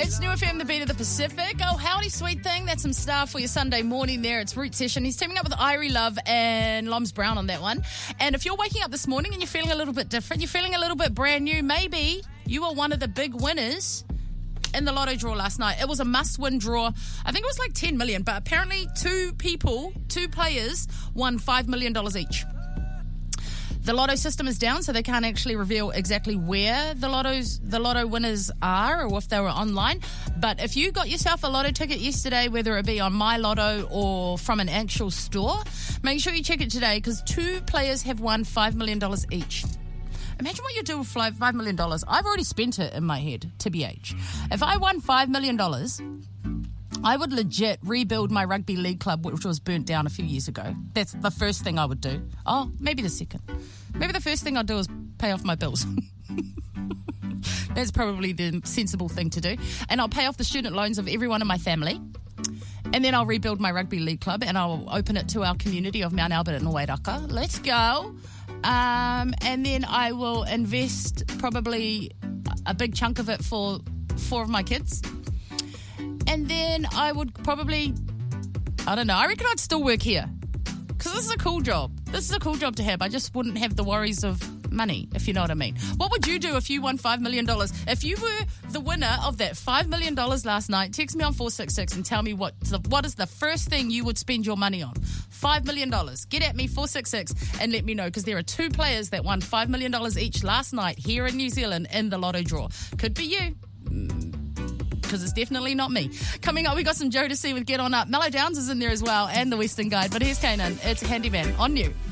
It's New FM, the beat of the Pacific. Oh, howdy, sweet thing. That's some stuff for your Sunday morning there. It's Root Session. He's teaming up with Irie Love and Loms Brown on that one. And if you're waking up this morning and you're feeling a little bit different, you're feeling a little bit brand new, maybe you are one of the big winners in the lotto draw last night. It was a must-win draw. I think it was like 10 million, but apparently two players won $5 million each. The lotto system is down, so they can't actually reveal exactly where the lotto winners are or if they were online. But if you got yourself a lotto ticket yesterday, whether it be on My Lotto or from an actual store, make sure you check it today because two players have won $5 million each. Imagine what you do with $5 million. I've already spent it in my head, TBH. If I won $5 million, I would legit rebuild my rugby league club, which was burnt down a few years ago. That's the first thing I would do. Oh, maybe the second. Maybe the first thing I'd do is pay off my bills. That's probably the sensible thing to do. And I'll pay off the student loans of everyone in my family. And then I'll rebuild my rugby league club and I'll open it to our community of Mount Albert and Wairaka. Let's go. And then I will invest probably a big chunk of it for 4 of my kids. And then I would probably, I don't know, I reckon I'd still work here. Because this is a cool job. This is a cool job to have. I just wouldn't have the worries of money, if you know what I mean. What would you do if you won $5 million? If you were the winner of that $5 million last night, text me on 466 and tell me what is the first thing you would spend your money on. $5 million. Get at me, 466, and let me know, because there are 2 players that won $5 million each last night here in New Zealand in the lotto draw. Could be you. Because it's definitely not me. Coming up, we got some Jodeci with Get On Up. Mellow Downs is in there as well, and the Western Guide. But here's Kanan. It's Handyman on New.